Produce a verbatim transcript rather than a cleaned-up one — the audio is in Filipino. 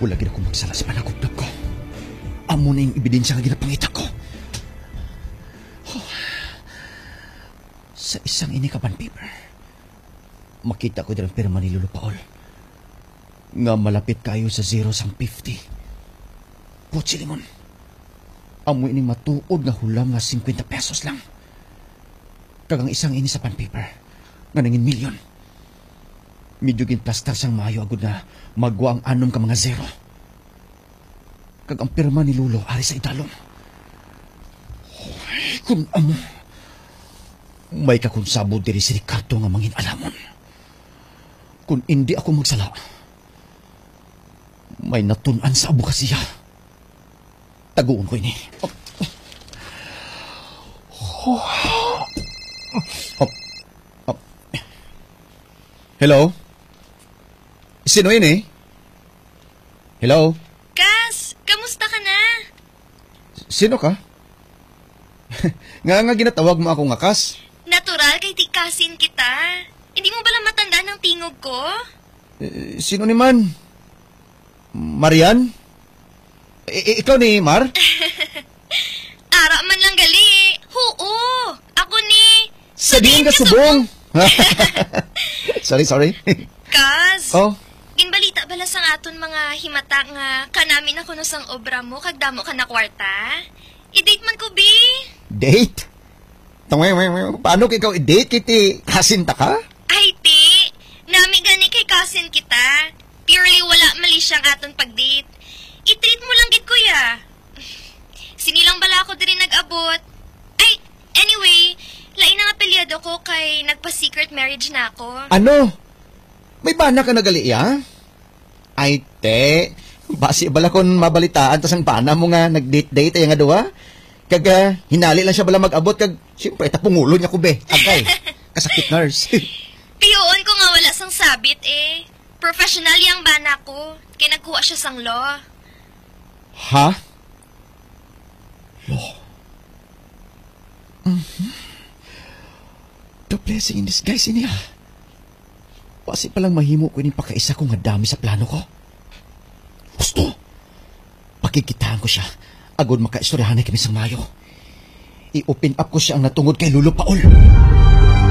Wala gina ko magsala sa panagubdab ko. Amo na yung ebidensya nga ginapangita ko. Oh. Sa isang inikapan paper, makita ko din ang pirma ni Lolo Paul. Nga malapit kayo sa zero sang fifty. Putsi limon. Amo ining matuod nga hulam nga fifty pesos lang. Kagang isang ini sa pan paper nga nangin milyon. Medyo ginplastar siyang maayo agud nga magwa ang anom ka mga zero. Kag ang pirma ni Lolo ari sa idalom. Ay, kung amo may kakunsabo diri si Ricardo nga mangin alamon. Kung hindi ako magsala, may natunan sa abukasiya. Taguon ko ini. Oh. Oh. Oh. Hello? Sino yun eh? Hello? Kas, kamusta ka na? Sino ka? Nga nga ginatawag mo ako nga Kas? Natural kay di kasin kita. Hindi mo bala matanda ng tingog ko? Eh, sino ni man? Marian? I- ikaw ni Mar? Ara man lang gali. Oo, ako ni... Sabihin ka subong! sorry, sorry. Kas, Oh? ginbalita bala sang aton mga himata nga kanamin ako no sang obra mo kag damo ka na kwarta? I-date man ko, bi? Date? Tungwe, paano ikaw i-date kiti kasinta ka? Ay, ti. Nami gani kay kasin kita. Purely wala mali siyang aton pag-date. I-treat mo lang gid kuya. Sinilang bala ako diri nag-abot. Ay, anyway, lain ang apelyado ko kay nagpa-secret marriage na ako. Ano? May bana ka nagali, ya? Ay, te. Basi bala kon mabalitaan tas ang pana mo nga nag-date-date ay nga duwa. Kag uh, hinali lang siya bala mag-abot kag siyempre tapungulo niya ko be. Agay. Kasakit nurse. Piyoon ko nga wala sang sabit eh. Professional yang bana ko. Kaya nagkuha siya sang law. Ha? Law? Mm-hmm. The blessing in disguise niya. Pasi palang mahimo ko ini pakaisa ko nga dami sa plano ko. Gusto. Pakikitaan ko siya. Agod makaistoryahan na kami sa Mayo. I-open up ko siya ang natungod kay Lolo Paul.